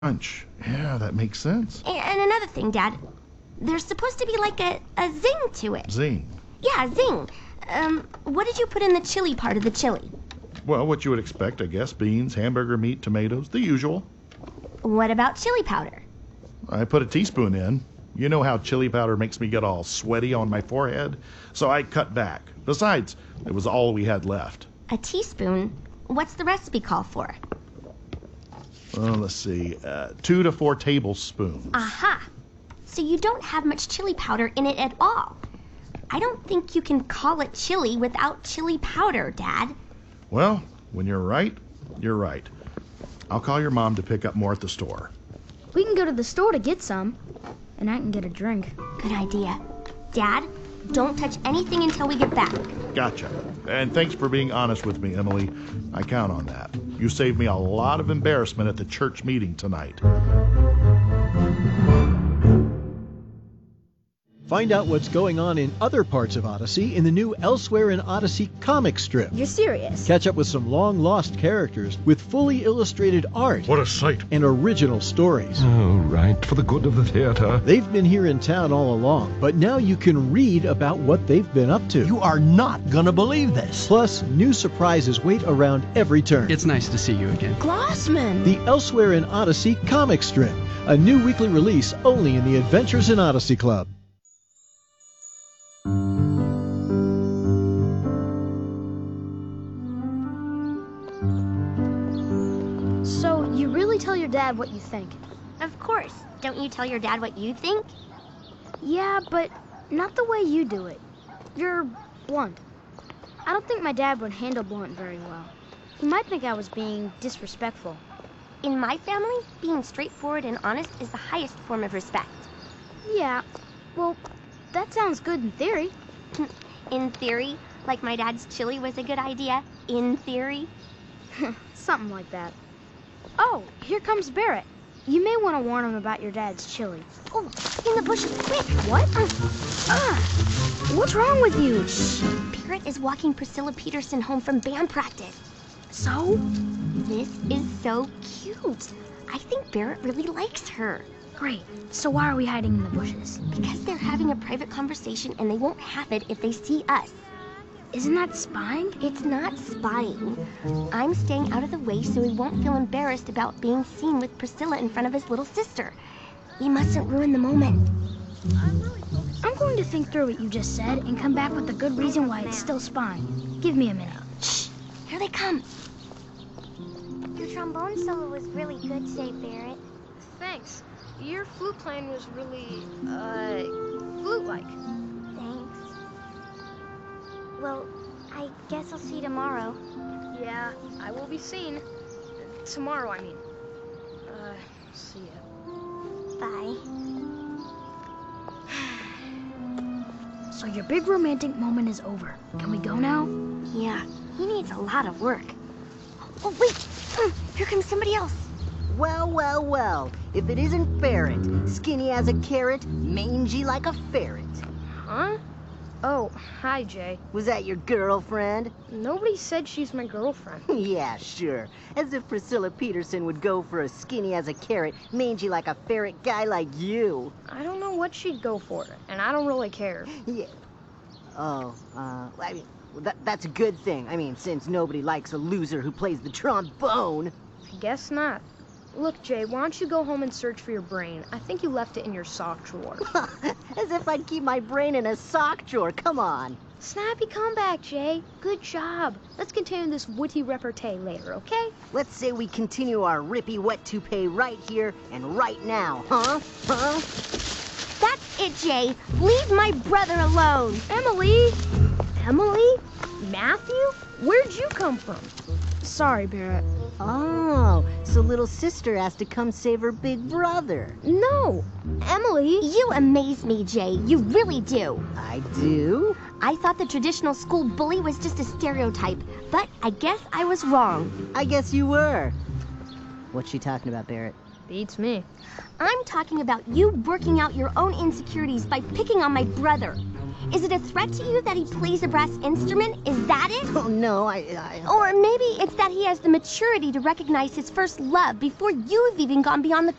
Crunch. Yeah, that makes sense. And another thing, Dad. There's supposed to be like a zing to it. Zing. Yeah, zing. What did you put in the chili part of the chili? Well, what you would expect, I guess. Beans, hamburger meat, tomatoes, the usual. What about chili powder? I put a teaspoon in. You know how chili powder makes me get all sweaty on my forehead? So I cut back. Besides, it was all we had left. A teaspoon? What's the recipe call for? Let's see. 2 to 4 tablespoons. Aha! So you don't have much chili powder in it at all. I don't think you can call it chili without chili powder, Dad. Well, when you're right, you're right. I'll call your mom to pick up more at the store. We can go to the store to get some, and I can get a drink. Good idea. Dad, don't touch anything until we get back. Gotcha. And thanks for being honest with me, Emily. I count on that. You saved me a lot of embarrassment at the church meeting tonight. Find out what's going on in other parts of Odyssey in the new Elsewhere in Odyssey comic strip. You're serious? Catch up with some long-lost characters with fully illustrated art. What a sight. And original stories. Oh, right, for the good of the theater. They've been here in town all along, but now you can read about what they've been up to. You are not gonna believe this. Plus, new surprises wait around every turn. It's nice to see you again. Glossman! The Elsewhere in Odyssey comic strip. A new weekly release only in the Adventures in Odyssey Club. So, you really tell your dad what you think? Of course. Don't you tell your dad what you think? Yeah, but not the way you do it. You're blunt. I don't think my dad would handle blunt very well. He might think I was being disrespectful. In my family, being straightforward and honest is the highest form of respect. Yeah, well, that sounds good in theory. In theory, like my dad's chili was a good idea. In theory. Something like that. Oh, here comes Barrett. You may want to warn him about your dad's chili. Oh, in the bushes, quick! What? What's wrong with you? Shh. Barrett is walking Priscilla Peterson home from band practice. So? This is so cute. I think Barrett really likes her. Great. So why are we hiding in the bushes? Because they're having a private conversation and they won't have it if they see us. Isn't that spying? It's not spying. I'm staying out of the way so he won't feel embarrassed about being seen with Priscilla in front of his little sister. We mustn't ruin the moment. I'm going to think through what you just said and come back with a good reason why it's still spying. Give me a minute. Shh! Here they come. Your trombone solo was really good today, Barrett. Thanks. Your flute playing was really, flute-like. Thanks. Well, I guess I'll see you tomorrow. Yeah, I will be seen. Tomorrow, I mean. See ya. Bye. So your big romantic moment is over. Can we go now? Yeah, he needs a lot of work. Oh, wait! Here comes somebody else. Well, well, well. If it isn't Barrett, skinny as a carrot, mangy like a ferret. Huh? Oh, hi, Jay. Was that your girlfriend? Nobody said she's my girlfriend. Yeah, sure. As if Priscilla Peterson would go for a skinny as a carrot, mangy like a ferret guy like you. I don't know what she'd go for, and I don't really care. Yeah. Oh, I mean, well, that's a good thing. I mean, since nobody likes a loser who plays the trombone. I guess not. Look, Jay, why don't you go home and search for your brain? I think you left it in your sock drawer. As if I'd keep my brain in a sock drawer. Come on. Snappy comeback, Jay. Good job. Let's continue this witty repartee later, okay? Let's say we continue our rippy wet toupee right here and right now, huh? Huh? That's it, Jay. Leave my brother alone. Emily? Emily? Matthew? Where'd you come from? Sorry, Barrett. Oh, so little sister has to come save her big brother. No, Emily. You amaze me, Jay. You really do. I do? I thought the traditional school bully was just a stereotype, but I guess I was wrong. I guess you were. What's she talking about, Barrett? Beats me. I'm talking about you working out your own insecurities by picking on my brother. Is it a threat to you that he plays a brass instrument? Is that it? Oh, no, Or maybe it's that he has the maturity to recognize his first love before you've even gone beyond the